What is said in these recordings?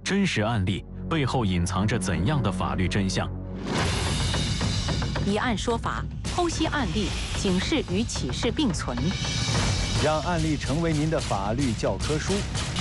真实案例背后隐藏着怎样的法律真相？ 以案说法，剖析案例，警示与启示并存， 让案例成为您的法律教科书。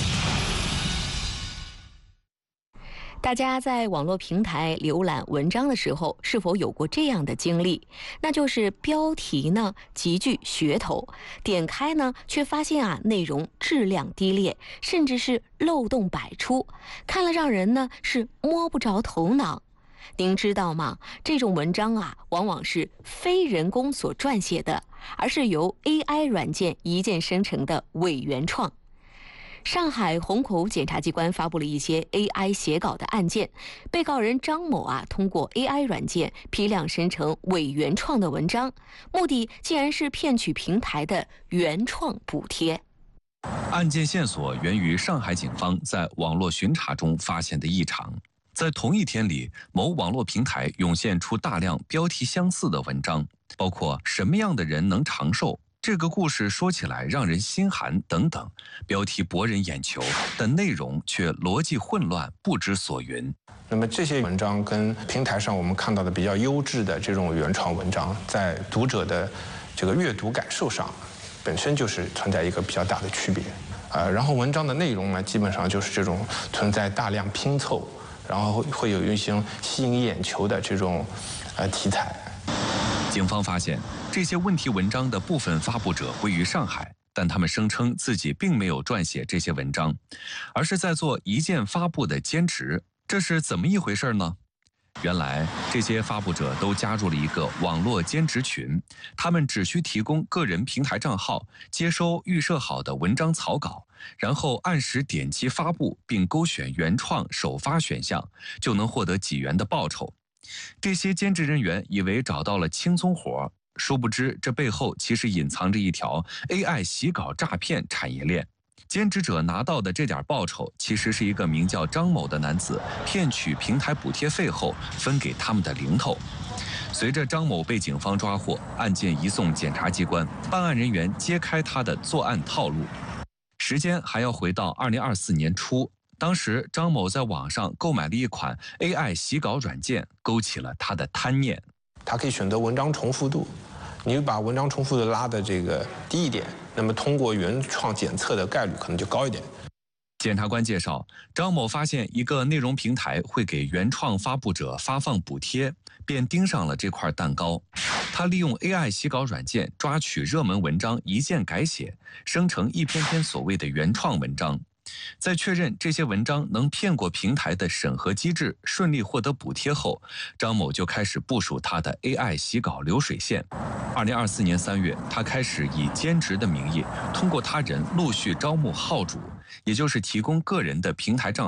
大家在网络平台浏览文章的时候，是否有过这样的经历？那就是标题呢极具噱头，点开呢却发现内容质量低劣，甚至是漏洞百出，看了让人呢是摸不着头脑。您知道吗？这种文章往往是非人工所撰写的，而是由 AI 软件一键生成的伪原创。上海虹口检察机关发布了一些 AI 写稿的案件，被告人张某通过 AI 软件批量生成伪原创的文章，目的竟然是骗取平台的原创补贴。 案件线索源于上海警方在网络巡查中发现的异常。在同一天里，某网络平台涌现出大量标题相似的文章，包括什么样的人能长寿，这个故事说起来让人心寒等等，标题博人眼球，但内容却逻辑混乱，不知所云。 那么这些文章跟平台上我们看到的比较优质的这种原创文章，在读者的这个阅读感受上，本身就是存在一个比较大的区别。然后文章的内容呢，基本上就是这种存在大量拼凑，然后会有一些吸引眼球的这种题材。 警方发现，这些问题文章的部分发布者位于上海，但他们声称自己并没有撰写这些文章，而是在做一键发布的兼职。这是怎么一回事呢？原来，这些发布者都加入了一个网络兼职群，他们只需提供个人平台账号，接收预设好的文章草稿，然后按时点击发布，并勾选原创首发选项，就能获得几元的报酬。这些兼职人员以为找到了轻松活，殊不知这背后其实隐藏着一条 AI 洗稿诈骗产业链。兼职者拿到的这点报酬，其实是一个名叫张某的男子骗取平台补贴费后分给他们的零头。随着张某被警方抓获，案件移送检察机关，办案人员揭开他的作案套路。时间还要回到2024年初，当时张某在网上购买了一款 AI 洗稿软件，勾起了他的贪念。 他可以选择文章重复度，你把文章重复度拉的这个低一点，那么通过原创检测的概率可能就高一点。 检察官介绍，张某发现一个内容平台会给原创发布者发放补贴，便盯上了这块蛋糕。他利用 AI 洗稿软件抓取热门文章，一键改写，生成一篇篇所谓的原创文章。在确认这些文章能骗过平台的审核机制，顺利获得补贴后，张某就开始部署他的 AI 洗稿流水线。2024年3月，他开始以兼职的名义，通过他人陆续招募号主，也就是提供个人的平台账号。